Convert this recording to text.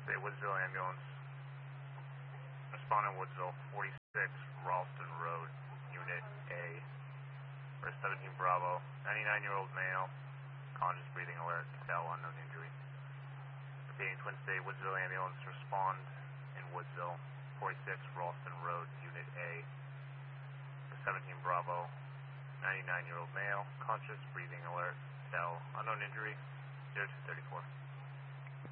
Say Woodsville ambulance. Respondent Woodsville, 46 Ralston Road, Unit A. For 17 Bravo, 99-year-old male, conscious breathing alert, cell, unknown injury. Repeating Twin State Woodsville ambulance, respond in Woodsville, 46 Ralston Road, Unit A. For 17 Bravo, 99-year-old male, conscious breathing alert, cell, unknown injury, 0234.